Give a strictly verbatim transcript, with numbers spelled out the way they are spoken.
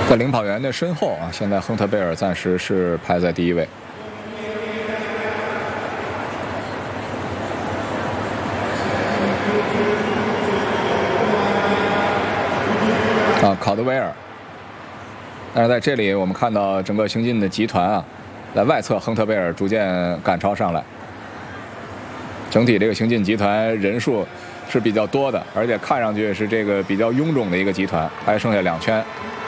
在领跑员的身后啊，现在亨特贝尔暂时是排在第一位。啊，考德威尔。但是在这里，我们看到整个行进的集团啊，在外侧亨特贝尔逐渐赶超上来。整体这个行进集团人数是比较多的，而且看上去是这个比较臃肿的一个集团，还剩下两圈。